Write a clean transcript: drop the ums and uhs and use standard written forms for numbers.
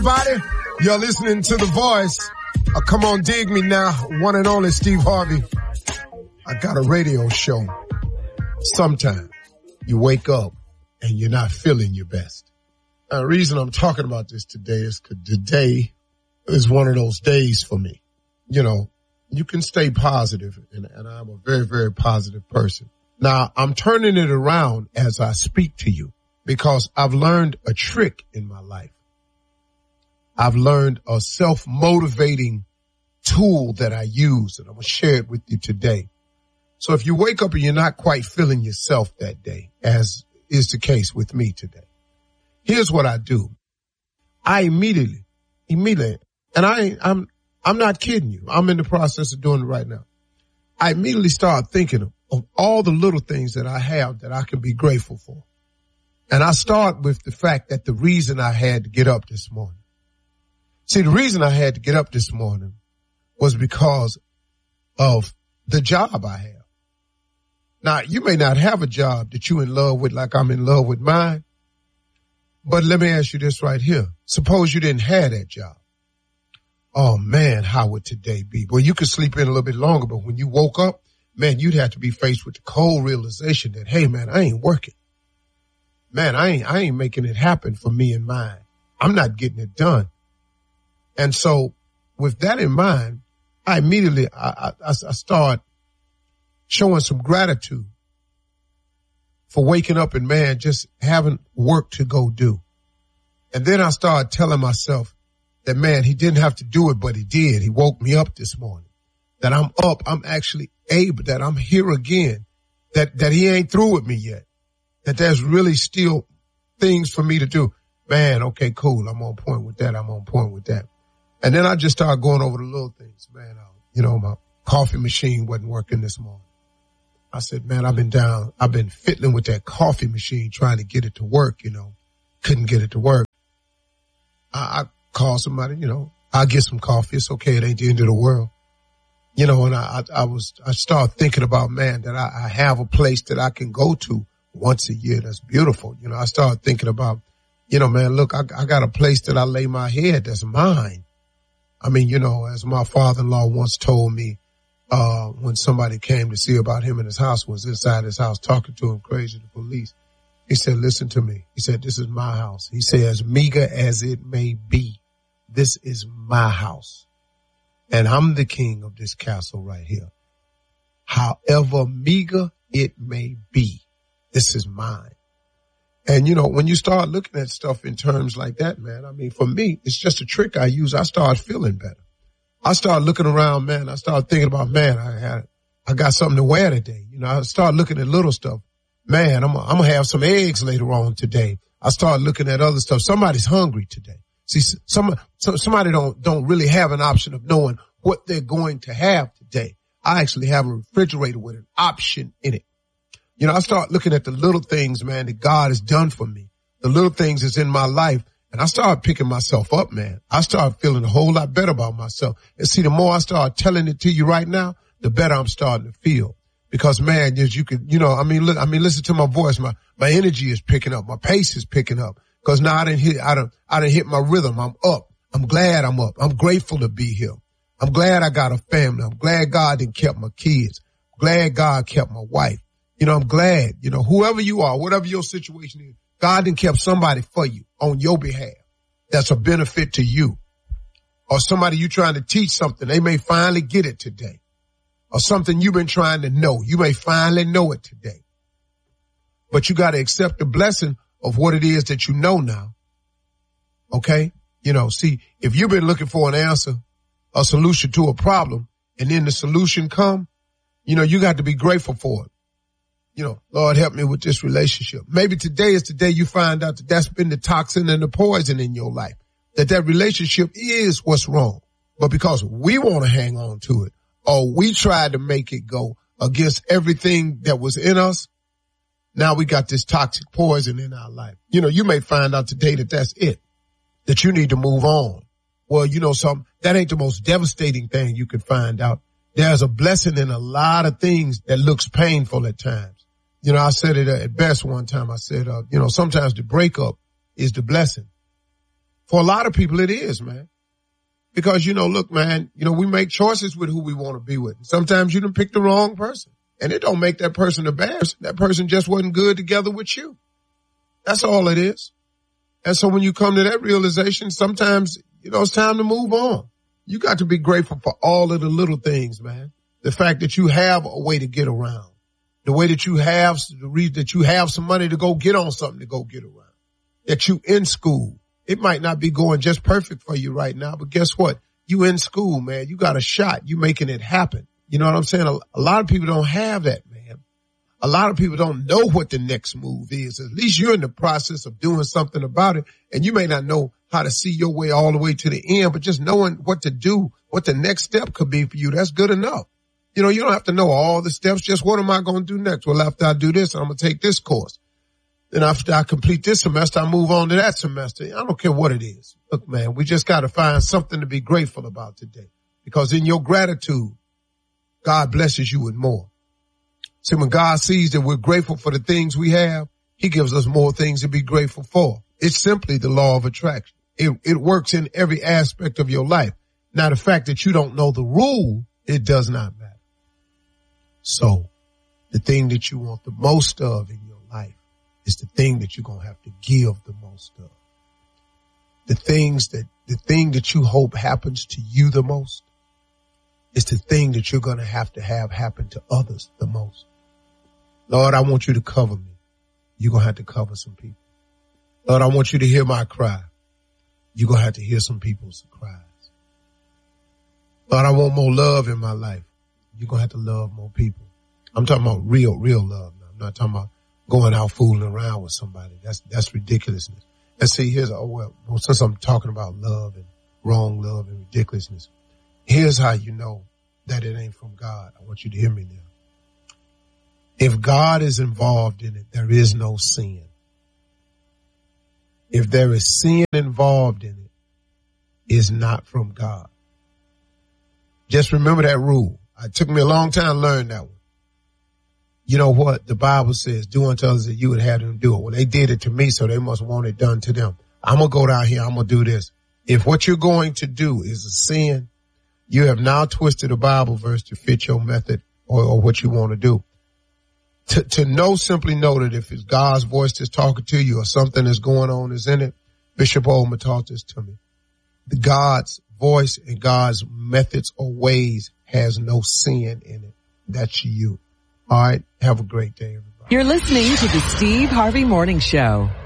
Everybody, you're listening to The Voice. Come on, dig me now. One and only Steve Harvey. I got a radio show. Sometimes you wake up and you're not feeling your best. Now, the reason I'm talking about this today is because today is one of those days for me. You know, you can stay positive, and I'm a very, very positive person. Now, I'm turning it around as I speak to you because I've learned a trick in my life. I've learned a self-motivating tool that I use, and I'm going to share it with you today. So if you wake up and you're not quite feeling yourself that day, as is the case with me today, here's what I do. I immediately, and I'm not kidding you. I'm in the process of doing it right now. I immediately start thinking of all the little things that I have that I can be grateful for. And I start with the fact that the reason I had to get up this morning. See, the reason I had to get up this morning was because of the job I have. Now, you may not have a job that you're in love with like I'm in love with mine, but let me ask you this right here. Suppose you didn't have that job. Oh, man, how would today be? Well, you could sleep in a little bit longer, but when you woke up, man, you'd have to be faced with the cold realization that, hey, man, I ain't working. Man, I ain't making it happen for me and mine. I'm not getting it done. And so with that in mind, I immediately, I start showing some gratitude for waking up and, man, just having work to go do. And then I started telling myself that, man, he didn't have to do it, but he did. He woke me up this morning, that I'm up. I'm actually able, that I'm here again, that he ain't through with me yet, that there's really still things for me to do. Man, okay, cool. I'm on point with that. I'm on point with that. And then I just started going over the little things, man. My coffee machine wasn't working this morning. I said, man, I've been fiddling with that coffee machine trying to get it to work, couldn't get it to work. I called somebody, I'll get some coffee. It's okay. It ain't the end of the world. And I started thinking about, man, that I have a place that I can go to once a year. That's beautiful. I started thinking about, man, look, I got a place that I lay my head that's mine. I mean, as my father-in-law once told me, when somebody came to see about him in his house, was inside his house talking to him crazy, the police. He said, listen to me. He said, this is my house. He said, as meager as it may be, this is my house. And I'm the king of this castle right here. However meager it may be, this is mine. And, when you start looking at stuff in terms like that, man, I mean, for me, it's just a trick I use. I start feeling better. I start looking around, man. I start thinking about, man, I got something to wear today. I start looking at little stuff. Man, I'm going to have some eggs later on today. I start looking at other stuff. Somebody's hungry today. See, somebody don't really have an option of knowing what they're going to have today. I actually have a refrigerator with an option in it. I start looking at the little things, man, that God has done for me, the little things that's in my life, and I start picking myself up, man. I start feeling a whole lot better about myself. And see, the more I start telling it to you right now, the better I'm starting to feel. Because, man, as you can, listen to my voice. My energy is picking up. My pace is picking up. Because now I done hit my rhythm. I'm up. I'm glad I'm up. I'm grateful to be here. I'm glad I got a family. I'm glad God didn't kept my kids. I'm glad God kept my wife. I'm glad, whoever you are, whatever your situation is, God done kept somebody for you on your behalf that's a benefit to you. Or somebody you trying to teach something, they may finally get it today. Or something you've been trying to know, you may finally know it today. But you got to accept the blessing of what it is that you know now. Okay? See, if you've been looking for an answer, a solution to a problem, and then the solution come, you got to be grateful for it. Lord, help me with this relationship. Maybe today is the day you find out that that's been the toxin and the poison in your life, that relationship is what's wrong. But because we want to hang on to it, or we tried to make it go against everything that was in us, now we got this toxic poison in our life. You may find out today that that's it, that you need to move on. Well, something, that ain't the most devastating thing you can find out. There's a blessing in a lot of things that looks painful at times. I said it at best one time. I said, sometimes the breakup is the blessing For a lot of people, it is, man. Because, look, man, we make choices with who we want to be with. Sometimes you done pick the wrong person. And it don't make that person a bad person. That person just wasn't good together with you. That's all it is. And so when you come to that realization, sometimes, it's time to move on. You got to be grateful for all of the little things, man. The fact that you have a way to get around. The way that you have, the reason that you have some money to go get on something to go get around. That you in school. It might not be going just perfect for you right now, but guess what? You in school, man. You got a shot. You making it happen. You know what I'm saying? A lot of people don't have that, man. A lot of people don't know what the next move is. At least you're in the process of doing something about it, and you may not know how to see your way all the way to the end, but just knowing what to do, what the next step could be for you, that's good enough. You don't have to know all the steps. Just what am I going to do next? Well, after I do this, I'm going to take this course. Then after I complete this semester, I move on to that semester. I don't care what it is. Look, man, we just got to find something to be grateful about today. Because in your gratitude, God blesses you with more. See, when God sees that we're grateful for the things we have, he gives us more things to be grateful for. It's simply the law of attraction. It works in every aspect of your life. Now, the fact that you don't know the rule, it does not matter. So, the thing that you want the most of in your life is the thing that you're going to have to give the most of. The thing that you hope happens to you the most is the thing that you're going to have happen to others the most. Lord, I want you to cover me. You're going to have to cover some people. Lord, I want you to hear my cry. You're going to have to hear some people's cries. Lord, I want more love in my life. You're going to have to love more people. I'm talking about real love now. I'm not talking about going out fooling around with somebody. That's ridiculousness. And see, since I'm talking about love and wrong love and ridiculousness, here's how you know that it ain't from God. I want you to hear me now. If God is involved in it, there is no sin. If there is sin involved in it, it's not from God. Just remember that rule. It took me a long time to learn that one. You know what? The Bible says, do unto others that you would have them do it. Well, they did it to me, so they must want it done to them. I'm going to go down here. I'm going to do this. If what you're going to do is a sin, you have now twisted a Bible verse to fit your method or what you want to do. To simply know that if it's God's voice that's talking to you or something that's going on is in it, Bishop Holman taught this to me. God's voice and God's methods or ways has no sin in it. That's you. All right. Have a great day, everybody. You're listening to the Steve Harvey Morning Show.